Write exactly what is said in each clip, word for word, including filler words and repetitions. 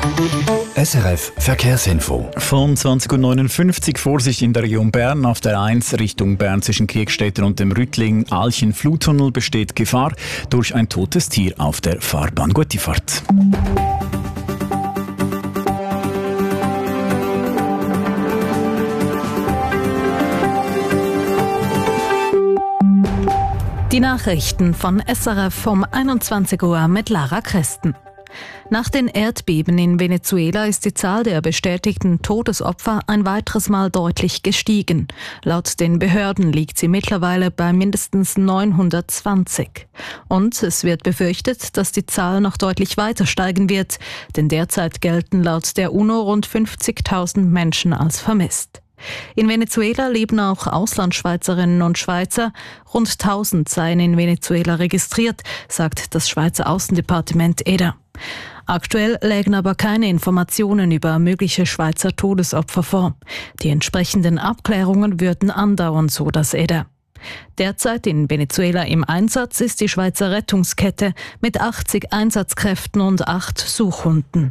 S R F Verkehrsinfo. Von zwanzig Uhr neunundfünfzig Vorsicht in der Region Bern. Auf der eins Richtung Bern zwischen Kirchstetten und dem Rüttling-Alchen-Fluttunnel besteht Gefahr durch ein totes Tier auf der Fahrbahn. Gute Fahrt. Die Nachrichten von S R F um einundzwanzig Uhr mit Lara Christen. Nach den Erdbeben in Venezuela ist die Zahl der bestätigten Todesopfer ein weiteres Mal deutlich gestiegen. Laut den Behörden liegt sie mittlerweile bei mindestens neunhundertzwanzig. Und es wird befürchtet, dass die Zahl noch deutlich weiter steigen wird, denn derzeit gelten laut der UNO rund fünfzigtausend Menschen als vermisst. In Venezuela leben auch Auslandschweizerinnen und Schweizer. Rund tausend seien in Venezuela registriert, sagt das Schweizer Außendepartement E D A. Aktuell lägen aber keine Informationen über mögliche Schweizer Todesopfer vor. Die entsprechenden Abklärungen würden andauern, so das E D A. Derzeit in Venezuela im Einsatz ist die Schweizer Rettungskette mit achtzig Einsatzkräften und acht Suchhunden.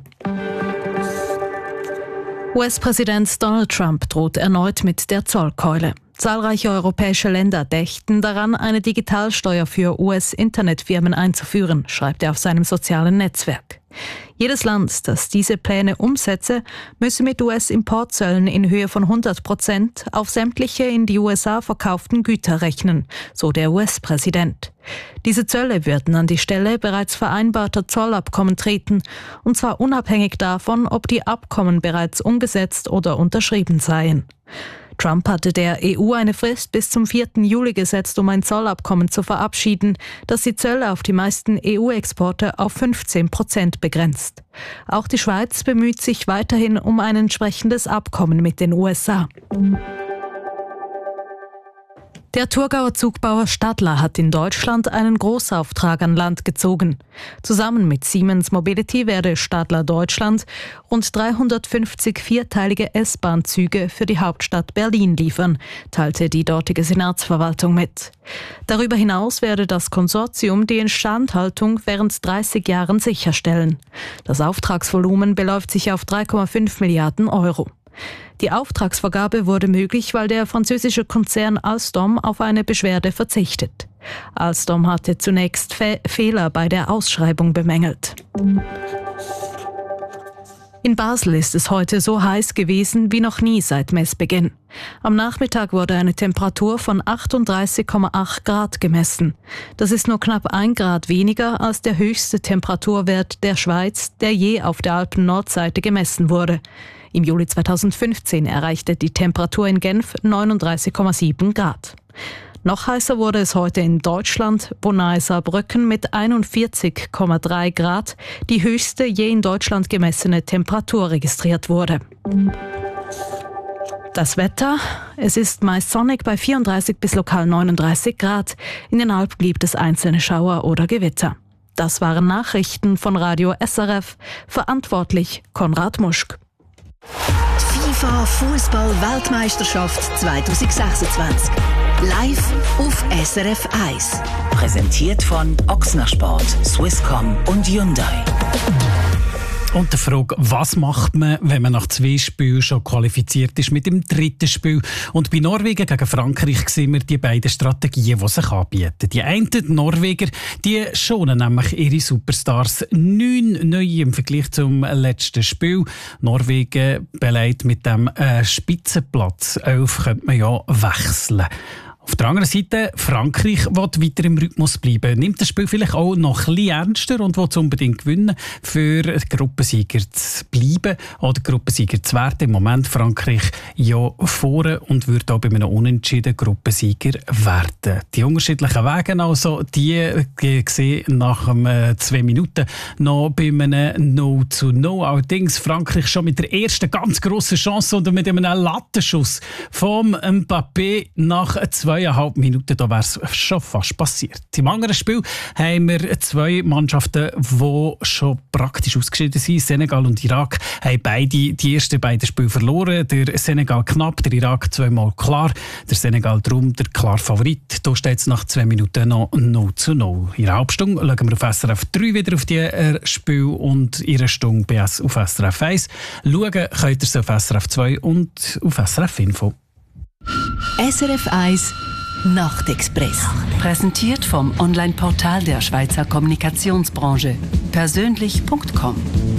U S-Präsident Donald Trump droht erneut mit der Zollkeule. Zahlreiche europäische Länder dächten daran, eine Digitalsteuer für U S-Internetfirmen einzuführen, schreibt er auf seinem sozialen Netzwerk. Jedes Land, das diese Pläne umsetze, müsse mit U S-Importzöllen in Höhe von hundert Prozent auf sämtliche in die U S A verkauften Güter rechnen, so der U S-Präsident. Diese Zölle würden an die Stelle bereits vereinbarter Zollabkommen treten, und zwar unabhängig davon, ob die Abkommen bereits umgesetzt oder unterschrieben seien. Trump hatte der E U eine Frist bis zum vierten Juli gesetzt, um ein Zollabkommen zu verabschieden, das die Zölle auf die meisten E U-Exporte auf fünfzehn Prozent begrenzt. Auch die Schweiz bemüht sich weiterhin um ein entsprechendes Abkommen mit den U S A. Der Thurgauer Zugbauer Stadler hat in Deutschland einen Großauftrag an Land gezogen. Zusammen mit Siemens Mobility werde Stadler Deutschland rund dreihundertfünfzig vierteilige S-Bahn-Züge für die Hauptstadt Berlin liefern, teilte die dortige Senatsverwaltung mit. Darüber hinaus werde das Konsortium die Instandhaltung während dreißig Jahren sicherstellen. Das Auftragsvolumen beläuft sich auf drei Komma fünf Milliarden Euro. Die Auftragsvergabe wurde möglich, weil der französische Konzern Alstom auf eine Beschwerde verzichtet. Alstom hatte zunächst Fe- Fehler bei der Ausschreibung bemängelt. In Basel ist es heute so heiß gewesen wie noch nie seit Messbeginn. Am Nachmittag wurde eine Temperatur von achtunddreißig Komma acht Grad gemessen. Das ist nur knapp ein Grad weniger als der höchste Temperaturwert der Schweiz, der je auf der Alpen-Nordseite gemessen wurde. Im Juli zweitausendfünfzehn erreichte die Temperatur in Genf neununddreißig Komma sieben Grad. Noch heißer wurde es heute in Deutschland, wo nahe Saarbrücken mit einundvierzig Komma drei Grad die höchste je in Deutschland gemessene Temperatur registriert wurde. Das Wetter: Es ist meist sonnig bei vierunddreißig bis lokal neununddreißig Grad. In den Alpen gibt es einzelne Schauer oder Gewitter. Das waren Nachrichten von Radio S R F. Verantwortlich Konrad Muschk. FIFA Fußball-Weltmeisterschaft zwanzig sechsundzwanzig. Live auf S R F eins. Präsentiert von Ochsner Sport, Swisscom und Hyundai. Und die Frage, was macht man, wenn man nach zwei Spielen schon qualifiziert ist mit dem dritten Spiel? Und bei Norwegen gegen Frankreich sehen wir die beiden Strategien, die sich anbieten. Die einen, die Norweger, die schonen nämlich ihre Superstars. Neun neue im Vergleich zum letzten Spiel. Norwegen belegt mit dem äh, Spitzenplatz elf könnte man ja wechseln. Auf der anderen Seite, Frankreich will weiter im Rhythmus bleiben, nimmt das Spiel vielleicht auch noch ein bisschen ernster und will es unbedingt gewinnen, für Gruppensieger zu bleiben oder Gruppensieger zu werden. Im Moment Frankreich ja vorne und wird auch bei einem Unentschieden Gruppensieger werden. Die unterschiedlichen Wege also, die, die sehen nach ähm, zwei Minuten noch bei einem null zu null. Allerdings Frankreich schon mit der ersten ganz grossen Chance und mit einem Lattenschuss vom Mbappé nach zwei zweieinhalb Minuten, da wäre es schon fast passiert. Im anderen Spiel haben wir zwei Mannschaften, die schon praktisch ausgeschieden sind. Senegal und Irak haben beide die ersten beiden Spiele verloren. Der Senegal knapp, der Irak zweimal klar. Der Senegal darum der klare Favorit. Da steht es nach zwei Minuten noch null zu null. In der Halbstunde schauen wir auf S R F drei wieder auf die Spiel und in einer Stunde B S auf S R F eins. Schauen könnt ihr es auf S R F zwei und auf S R F Info. S R F eins Nachtexpress. Präsentiert vom Online-Portal der Schweizer Kommunikationsbranche. persönlich punkt com.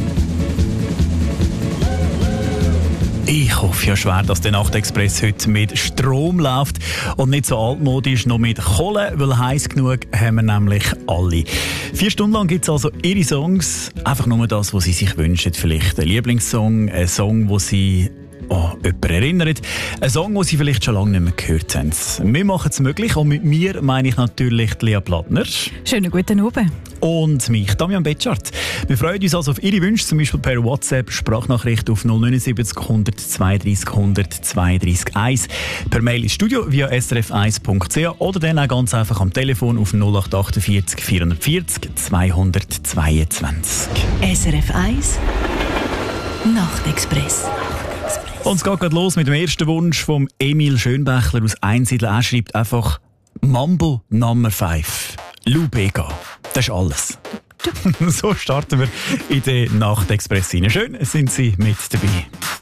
Ich hoffe ja schwer, dass der Nachtexpress heute mit Strom läuft und nicht so altmodisch noch mit Kohle, weil heiß genug haben wir nämlich alle. Vier Stunden lang gibt es also ihre Songs, einfach nur das, was sie sich wünschen. Vielleicht ein Lieblingssong, ein Song, wo sie oh, jemanden erinnert. Ein Song, den Sie vielleicht schon lange nicht mehr gehört haben. Wir machen es möglich und mit mir meine ich natürlich Lea Plattner. Schönen guten Abend. Und mich, Damian Betschart. Wir freuen uns also auf Ihre Wünsche, zum Beispiel per WhatsApp, Sprachnachricht auf null neun sieben null null zwei drei null null zwei drei eins, per Mail ins Studio via s r f eins punkt c h oder dann auch ganz einfach am Telefon auf null acht acht vier vier vier vier zweihundertzweiundzwanzig. S R F eins Nachtexpress. Und es geht gerade los mit dem ersten Wunsch von Emil Schönbächler aus Einsiedeln. Er schreibt einfach Mambo Number fünf. Lou Bega. Das ist alles. So starten wir in den Nachtexpress rein. Schön sind Sie mit dabei.